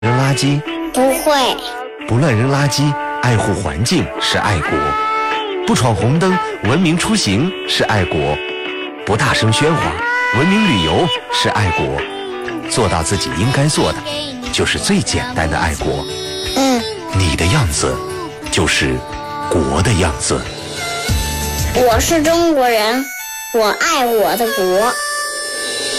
扔垃圾？ 不会。 不乱扔垃圾，爱护环境是爱国；不闯红灯，文明出行是爱国；不大声喧哗，文明旅游是爱国。做到自己应该做的，就是最简单的爱国。你的样子，就是国的样子。 我是中国人，我爱我的国。